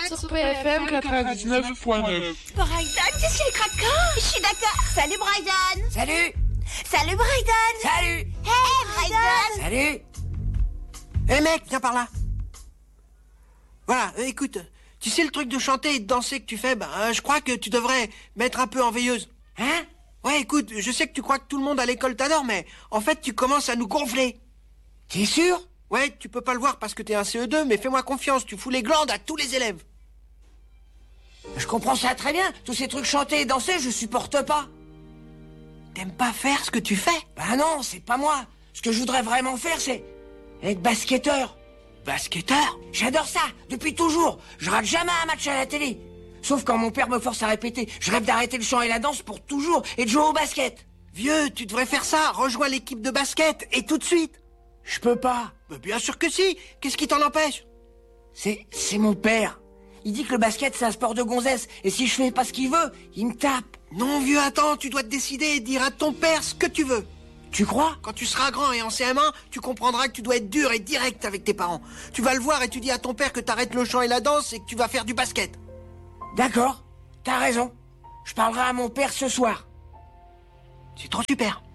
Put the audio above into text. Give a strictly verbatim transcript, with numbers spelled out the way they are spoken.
sur P F M quatre-vingt-dix-neuf point neuf. Brayden, qu'est-ce qu'il est craquant? Je suis d'accord. Salut Brayden. Salut. Salut Brayden. Salut. Hey Brayden. Salut. Hé mec, viens par là. Voilà, euh, écoute, tu sais le truc de chanter et de danser que tu fais, bah, euh, je crois que tu devrais mettre un peu en veilleuse. Hein? Ouais, écoute, je sais que tu crois que tout le monde à l'école t'adore, mais en fait, tu commences à nous gonfler. T'es sûr? Ouais, tu peux pas le voir parce que t'es un C E deux, mais fais-moi confiance, tu fous les glandes à tous les élèves. Je comprends ça très bien. Tous ces trucs chanter et danser, je supporte pas. T'aimes pas faire ce que tu fais? Bah non, c'est pas moi. Ce que je voudrais vraiment faire, c'est être basketteur. Basketteur? J'adore ça, depuis toujours. Je rate jamais un match à la télé. Sauf quand mon père me force à répéter. Je rêve d'arrêter le chant et la danse pour toujours et de jouer au basket. Vieux, tu devrais faire ça, rejoins l'équipe de basket, et tout de suite. Je peux pas. Bah, bien sûr que si, qu'est-ce qui t'en empêche? C'est... c'est mon père. Il dit que le basket, c'est un sport de gonzesse. Et si je fais pas ce qu'il veut, il me tape. Non, vieux, attends, tu dois te décider et dire à ton père ce que tu veux. Tu crois? Quand tu seras grand et en C M un, tu comprendras que tu dois être dur et direct avec tes parents. Tu vas le voir et tu dis à ton père que t'arrêtes le chant et la danse et que tu vas faire du basket. D'accord, t'as raison. Je parlerai à mon père ce soir. C'est trop super.